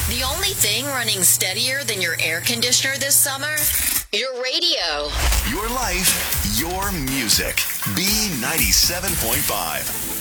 The only thing running steadier than your air conditioner this summer? Your radio. Your life, your music. B97.5.